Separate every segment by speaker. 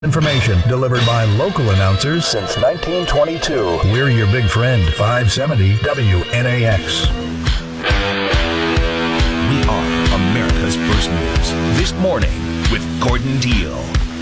Speaker 1: Information delivered by local announcers since 1922. We're your big friend, 570 WNAX.
Speaker 2: We are America's First News. This morning with Gordon Deal.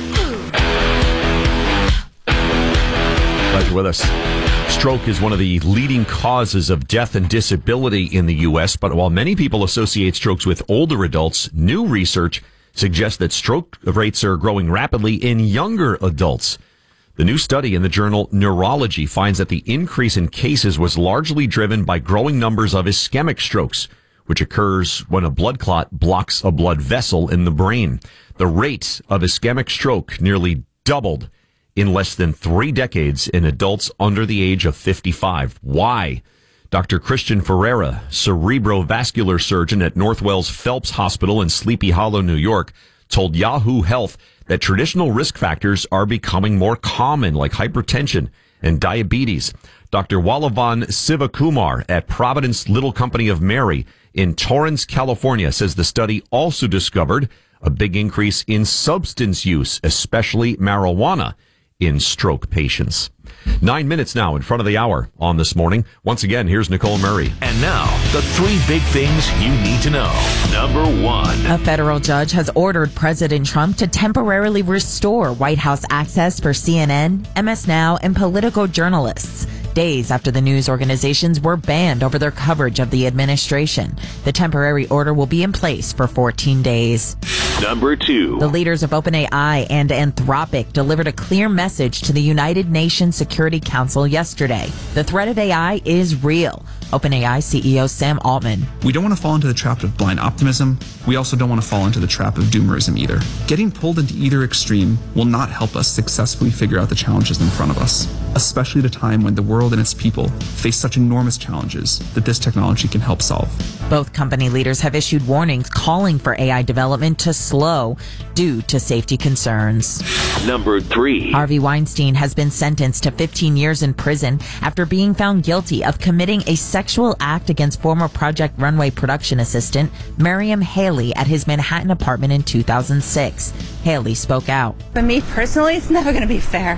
Speaker 3: Glad you're with us. Stroke is one of the leading causes of death and disability in the U.S., but while many people associate strokes with older adults, new research suggests that stroke rates are growing rapidly in younger adults. The new study in the journal Neurology finds that the increase in cases was largely driven by growing numbers of ischemic strokes, which occurs when a blood clot blocks a blood vessel in the brain. The rate of ischemic stroke nearly doubled in less than 3 decades in adults under the age of 55. Why? Dr. Christian Ferreira, cerebrovascular surgeon at Northwell's Phelps Hospital in Sleepy Hollow, New York, told Yahoo Health that traditional risk factors are becoming more common, like hypertension and diabetes. Dr. Wallavan Sivakumar at Providence Little Company of Mary in Torrance, California, says the study also discovered a big increase in substance use, especially marijuana, in stroke patients. 9 minutes now in front of the hour on This Morning. Once again, here's Nicole Murray.
Speaker 2: And now, the 3 big things you need to know. Number 1.
Speaker 4: A federal judge has ordered President Trump to temporarily restore White House access for CNN, MS Now, and political journalists, days after the news organizations were banned over their coverage of the administration. The temporary order will be in place for 14 days.
Speaker 2: Number 2.
Speaker 4: The leaders of OpenAI and Anthropic delivered a clear message to the United Nations Security Council yesterday. The threat of AI is real. OpenAI CEO Sam Altman.
Speaker 5: We don't want to fall into the trap of blind optimism. We also don't want to fall into the trap of doomerism either. Getting pulled into either extreme will not help us successfully figure out the challenges in front of us, especially at a time when the world and its people face such enormous challenges that this technology can help solve.
Speaker 4: Both company leaders have issued warnings calling for AI development to slow due to safety concerns.
Speaker 2: Number 3.
Speaker 4: Harvey Weinstein has been sentenced to 15 years in prison after being found guilty of committing a sexual act against former Project Runway production assistant Miriam Haley at his Manhattan apartment in 2006. Haley spoke out.
Speaker 6: For me personally, it's never going to be fair,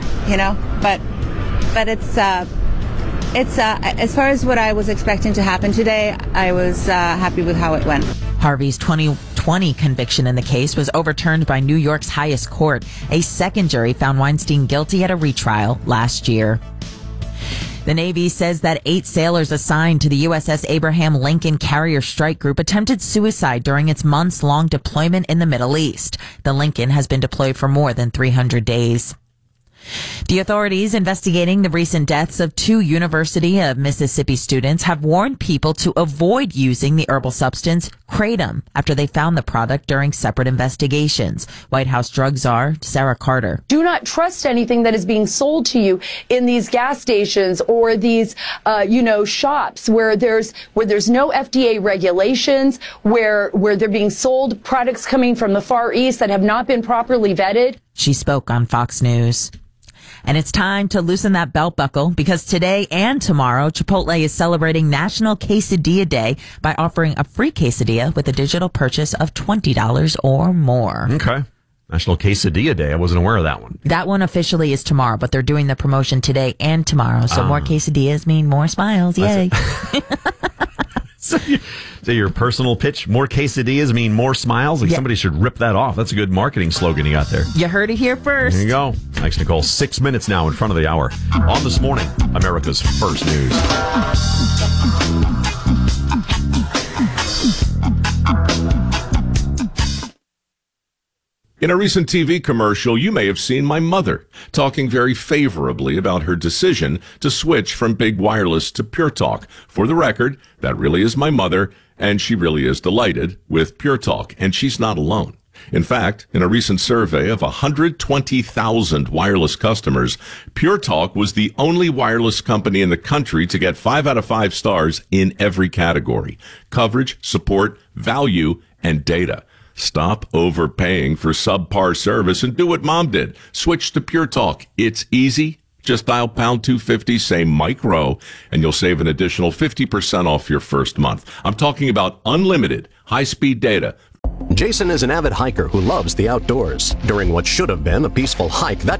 Speaker 6: but it's as far as what I was expecting to happen today, I was happy with how it went.
Speaker 4: Harvey's 2020 conviction in the case was overturned by New York's highest court. A second jury found Weinstein guilty at a retrial last year. The Navy says that 8 sailors assigned to the USS Abraham Lincoln Carrier Strike Group attempted suicide during its months-long deployment in the Middle East. The Lincoln has been deployed for more than 300 days. The authorities investigating the recent deaths of 2 University of Mississippi students have warned people to avoid using the herbal substance Kratom after they found the product during separate investigations. White House drug czar Sarah Carter.
Speaker 7: Do not trust anything that is being sold to you in these gas stations or these, shops where there's no FDA regulations, where they're being sold products coming from the Far East that have not been properly vetted.
Speaker 4: She spoke on Fox News. And it's time to loosen that belt buckle because today and tomorrow, Chipotle is celebrating National Quesadilla Day by offering a free quesadilla with a digital purchase of $20 or more.
Speaker 3: Okay. National Quesadilla Day. I wasn't aware of that one.
Speaker 4: That one officially is tomorrow, but they're doing the promotion today and tomorrow. So more quesadillas mean more smiles. Yay.
Speaker 3: So your personal pitch, more quesadillas mean more smiles? Somebody should rip that off. That's a good marketing slogan you got there.
Speaker 4: You heard it here first.
Speaker 3: There you go. Thanks, Nicole. 6 minutes now in front of the hour. On This Morning, America's First News.
Speaker 8: In a recent TV commercial, you may have seen my mother talking very favorably about her decision to switch from big wireless to Pure Talk. For the record, that really is my mother, and she really is delighted with Pure Talk, and she's not alone. In fact, in a recent survey of 120,000 wireless customers, Pure Talk was the only wireless company in the country to get 5 out of 5 stars in every category: coverage, support, value, and data. Stop overpaying for subpar service and do what Mom did. Switch to Pure Talk. It's easy. Just dial pound 250, say Mike Rowe, and you'll save an additional 50% off your first month. I'm talking about unlimited high-speed data.
Speaker 9: Jason is an avid hiker who loves the outdoors. During what should have been a peaceful hike, that